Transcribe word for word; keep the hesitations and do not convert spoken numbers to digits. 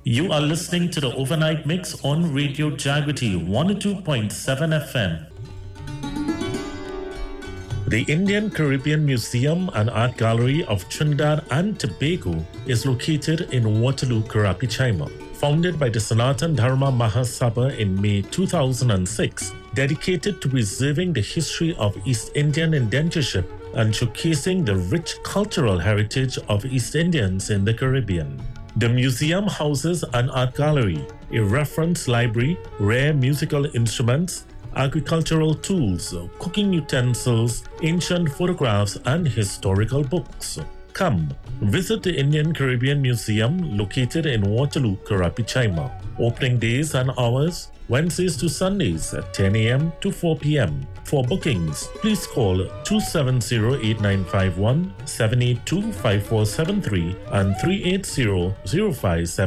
You are listening to the Overnight Mix on Radio Jagriti one oh two point seven F M. The Indian Caribbean Museum and Art Gallery of Trinidad and Tobago is located in Waterloo, Karapichaima. Founded by the Sanatan Dharma Mahasabha in May two thousand six, dedicated to preserving the history of East Indian indentureship and showcasing the rich cultural heritage of East Indians in the Caribbean. The museum houses an art gallery, a reference library, rare musical instruments, agricultural tools, cooking utensils, ancient photographs, and historical books. Come, visit the Indian Caribbean Museum located in Waterloo, Karapichaima. Opening days and hours, Wednesdays to Sundays at ten a.m. to four p.m. For bookings, please call two seven zero, eight nine five one, seven eight two, five four seven three and three eight zero, zero five seven